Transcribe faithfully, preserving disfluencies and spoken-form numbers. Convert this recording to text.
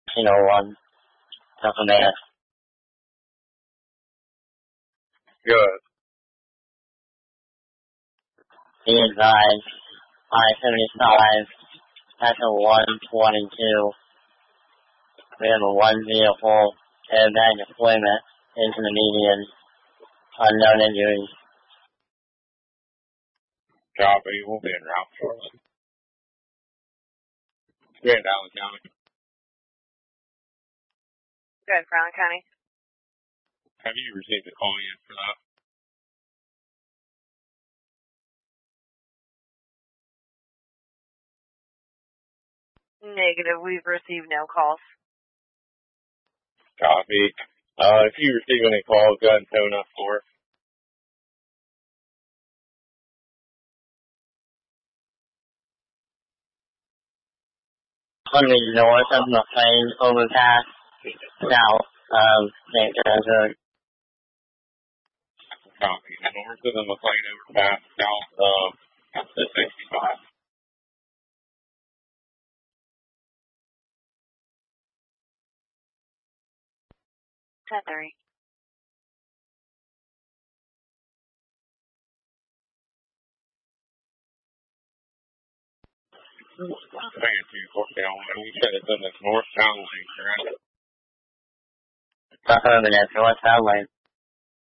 you know, one. Nothing bad. Good. Be advised, I seventy-five, that's a one twenty-two. We have a one vehicle, airbag deployment into the median. Unknown injuries. Copy, we'll be in route shortly. Grand Island County. Good, Brown County. Have you received a call yet for that? Negative, we've received no calls. Copy. Uh, if you receive any calls, go ahead and tone up for us. On the north of McLean overpass, south of Saint John's Road. Copy. North of the McLean overpass, south of the sixty-five. ten three. Thank you, Fort Down. You said it's in the northbound lane, correct? Affirmative, northbound lane.